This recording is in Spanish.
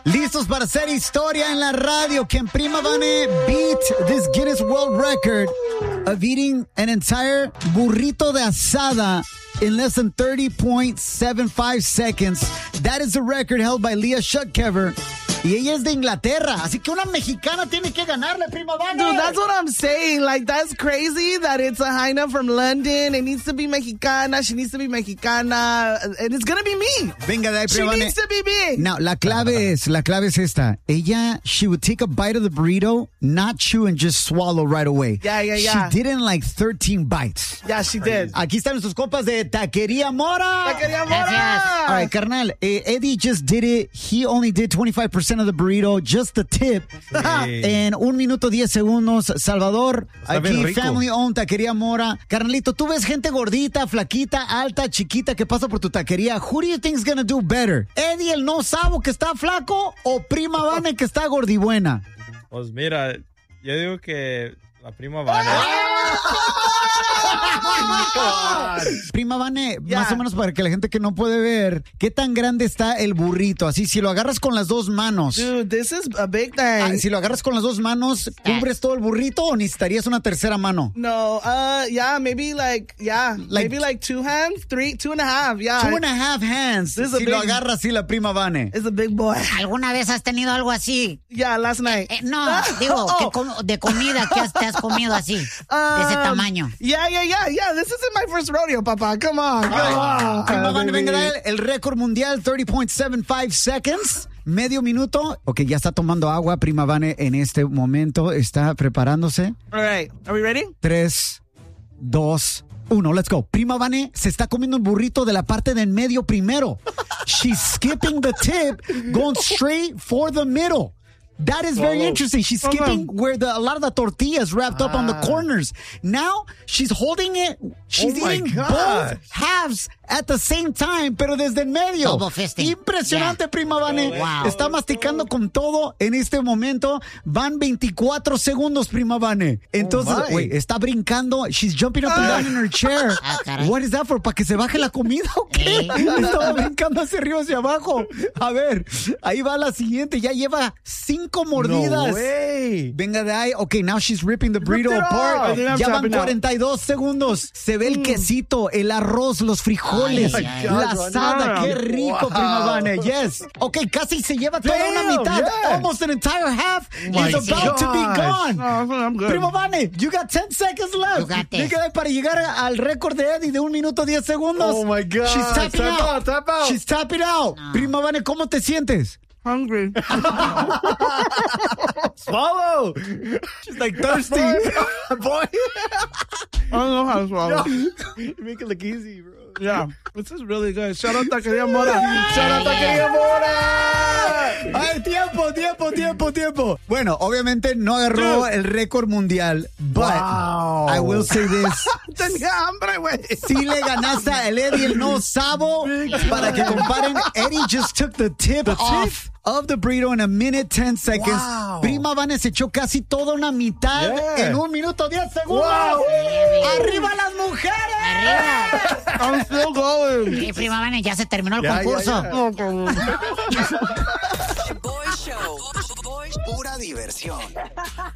Listos para hacer historia en la radio. Can Prima Vane beat this Guinness World Record of eating an entire burrito de asada in less than 30.75 seconds? That is the record held by Leah Schuckkever. Y ella es de Inglaterra, así que una mexicana tiene que ganarle, Prima Vane. Dude, that's what I'm saying. Like, that's crazy that it's a Jaina from London. It needs to be mexicana. She needs to be mexicana. And it's gonna be me. Venga de ahí, Prima Vane. She needs to be me. Now, la clave es esta. Ella, she would take a bite of the burrito, not chew and just swallow right away. Yeah. She did it in like 13 bites. Yeah, she did. Aquí están nuestros compas de Taquería Mora. Taquería Mora. All right, carnal. Eddie just did it. He only did 25% of the burrito, just the tip. Sí. En 1 minuto 10 segundos. Salvador, Está bien aquí rico. family owned Taquería Mora. Carnalito, tú ves gente gordita, flaquita, alta, chiquita que pasa por tu taquería. Who do you think is gonna do better? Eddie, el no sabo que está flaco, o Prima Vane que está gordibuena? Pues mira, yo digo que la Prima Vane. Prima Vane, Yeah. más o menos para que la gente que no puede ver, ¿qué tan grande está el burrito? Así, si lo agarras con las dos manos. Dude, this is a big thing. Si lo agarras con las dos manos, ¿cubres todo el burrito o necesitarías una tercera mano? No, maybe like 2 hands, 2.5, yeah. 2.5 hands. This is a Si lo big- agarras así la Prima Vane. It's a big boy. ¿Alguna vez has tenido algo así? Yeah, last night. No, digo, de comida que te has comido así, de ese tamaño. Yeah. This isn't my first rodeo, papá. Come on. Prima Vane, baby. venga, el récord mundial, 30.75 seconds. Medio minuto. Ok, ya está tomando agua Prima Vane en este momento. Está preparándose. All right. Are we ready? 3, 2, 1, let's go. Prima Vane se está comiendo el burrito de la parte del medio primero. She's skipping the tip, going straight for the middle. That is very interesting. She's skipping where a lot of the tortilla is wrapped up on the corners. Now, she's holding it. She's Oh my eating gosh. both halves at the same time, pero desde el medio. Double fisting. Impresionante, Yeah. Prima Vane. Wow. Está masticando con todo en este momento. Van 24 segundos, Prima Vane. Entonces, my. güey, está brincando. She's jumping up and down in her chair. Caray. What is that for? ¿Para que se baje la comida o qué? Estaba brincando hacia arriba, hacia abajo. A ver, ahí va la siguiente. Ya lleva 5 mordidas. No way. Venga de ahí. Ok, now she's ripping the burrito Rip it apart. off. I think I'm Ya van tapping out. 42 segundos. Se ve el quesito, el arroz, los frijoles, Ay, ay, la ay. asada. Qué rico, Wow. Prima Vane. Yes. Ok, casi se lleva toda una Damn, mitad. yeah. Almost an entire half my is about to be gosh. gone. I'm good. Prima Vane, you got 10 seconds left. You got this. Venga, para llegar al récord de Eddie de 1 minuto 10 segundos. Oh my God. She's tapping Tap out. out, tap out. She's tapping out. Prima Vane, ¿cómo te sientes? Hungry. Swallow. She's like thirsty. Boy. I don't know how to swallow. You make it look easy, bro. Yeah, this is really good. Shout out Taqueria Mora. Shout out Taqueria Mora. Ay, tiempo. Bueno, obviamente no agarró el récord mundial, but Wow. I will say this. Tenía hambre, güey. Si le ganaste a el Eddie el no sabo, para que comparen, Eddie just took the tip off of the burrito in 1 minute 10 seconds. Wow. Prima Vane se echó casi toda una mitad Yeah. en 1 minuto 10 segundos. Wow. ¡Arriba las mujeres! Arriba. I'm still going. Prima Vane, ya se terminó el Ya, concurso. ya. Boy Show. Pura diversión.